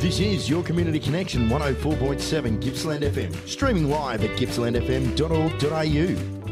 This is your Community Connection 104.7 Gippsland FM, streaming live at gippslandfm.org.au.